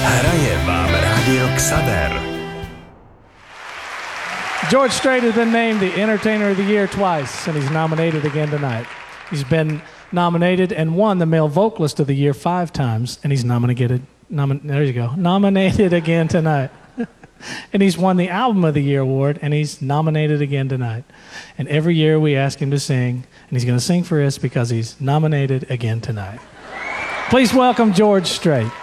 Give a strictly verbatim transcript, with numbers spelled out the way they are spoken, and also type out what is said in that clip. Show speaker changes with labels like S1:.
S1: Hraje vám Rádio Xaver.
S2: George Strait has been named the Entertainer of the Year twice, and he's nominated again tonight. He's been nominated and won the Male Vocalist of the Year five times, and he's nominated, nomin- there you go, nominated again tonight. And he's won the Album of the Year award, and he's nominated again tonight. And every year we ask him to sing, and he's going to sing for us because he's nominated again tonight. Please welcome George Strait.